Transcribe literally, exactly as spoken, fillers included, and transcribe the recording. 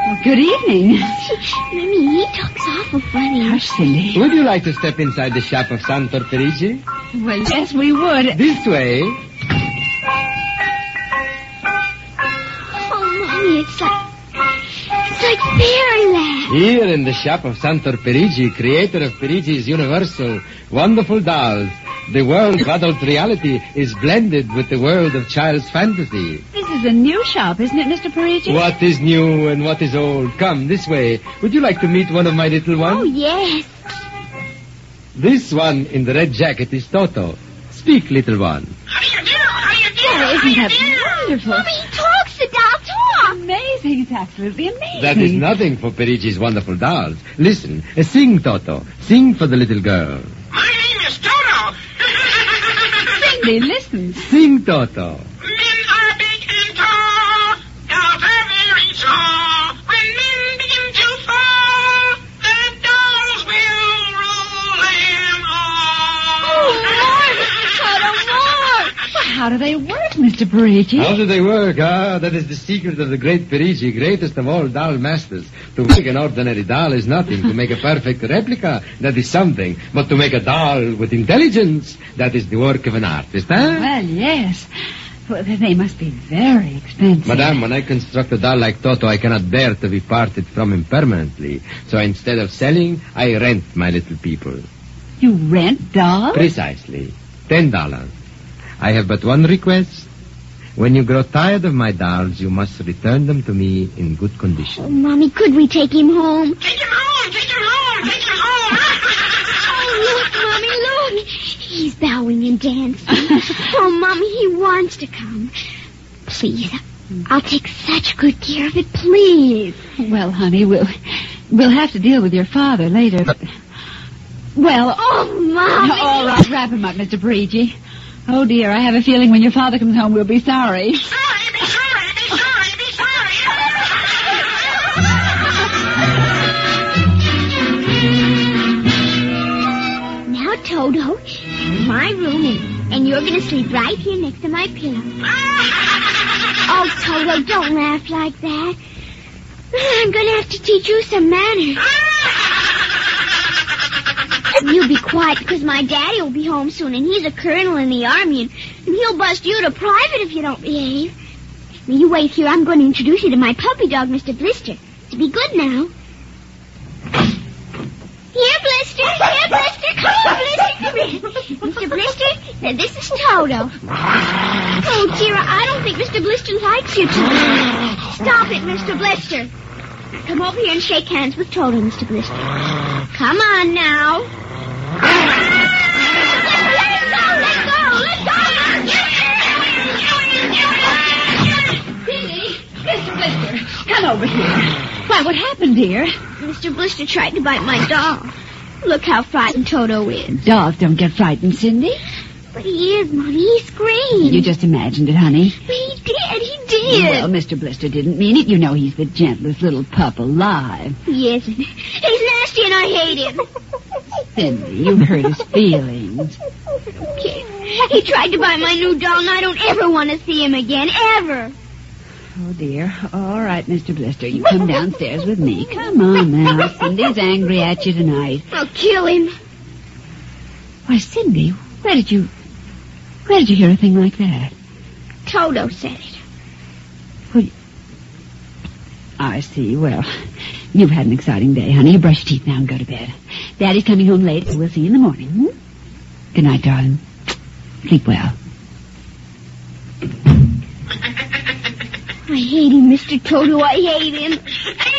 Well, good evening. Mimi, he talks awful funny. Hush, Cindy. Would you like to step inside the shop of Santor Perigi? Well, yes, we would. This way. Oh, Mommy, it's like... It's like fairyland. Here in the shop of Santor Perigi, creator of Perigi's Universal Wonderful Dolls, the world of adult reality is blended with the world of child's fantasy. This is a new shop, isn't it, Mister Parigi? What is new and what is old? Come, this way. Would you like to meet one of my little ones? Oh, yes. This one in the red jacket is Toto. Speak, little one. How do you do? How do you do? Oh, isn't that wonderful? Mommy, he talks. The doll talks. Amazing. It's absolutely amazing. That is nothing for Perigi's wonderful dolls. Listen, uh, sing, Toto. Sing for the little girl. My name is Toto. Cindy, listen. Sing, Toto. Men are big and tall. Dolls are very small. When men begin to fall, the dolls will rule them all. Oh, Lord. Toto, more. Well, how do they work, Mister Parigi? How do they work? Ah, that is the secret of the great Perigi, greatest of all doll masters. To make an ordinary doll is nothing. To make a perfect replica, that is something. But to make a doll with intelligence, that is the work of an artist, huh? Well, yes. Well, they must be very expensive. Madame, when I construct a doll like Toto, I cannot bear to be parted from him permanently. So instead of selling, I rent my little people. You rent dolls? Precisely. Ten dollars. I have but one request. When you grow tired of my dolls, you must return them to me in good Oh, condition. Mommy, could we take him home? Take him home. Take him home. Take him home. Oh, look, Mommy, look. He's bowing and dancing. Oh, Mommy, he wants to come. Please, I'll take such good care of it, please. Well, honey, we'll we'll have to deal with your father later. But... Well, Oh, Mommy. all right, wrap him up, Mister Parigi. Oh, dear, I have a feeling when your father comes home, we'll be sorry. Sorry, be sorry, be sorry, be sorry. Now, Toto, my room, and, and you're going to sleep right here next to my pillow. Oh, Toto, don't laugh like that. I'm going to have to teach you some manners. You be quiet, because my daddy will be home soon, and he's a colonel in the army, and, and he'll bust you to private if you don't behave. Now, you wait here. I'm going to introduce you to my puppy dog, Mister Blister. To be good now. Here, Blister. Here, Blister. Come on, Blister. Mister Blister, now this is Toto. Oh, dear, I don't think Mister Blister likes you too. Stop it, Mister Blister. Come over here and shake hands with Toto, Mister Blister. Come on now. Let go, let go, let go. Cindy, Mister Blister, come over here. Why, what happened, dear? Mister Blister tried to bite my dog. Look how frightened Toto is. Dogs don't get frightened, Cindy. But he is, Mommy. He screamed. You just imagined it, honey. But he did, he did. Well, Mister Blister didn't mean it. You know he's the gentlest little pup alive. He isn't. He's nasty and I hate him. Cindy, you hurt his feelings. Okay. He tried to buy my new doll, and I don't ever want to see him again, ever. Oh, dear. All right, Mister Blister, you come downstairs with me. Come on now. Cindy's angry at you tonight. I'll kill him. Why, Cindy, where did you... Where did you hear a thing like that? Toto said it. Well, I see. Well, you've had an exciting day, honey. You brush your teeth now and go to bed. Daddy's coming home late, so we'll see you in the morning. Hmm? Good night, darling. Sleep well. I hate him, Mister Toto. I hate him.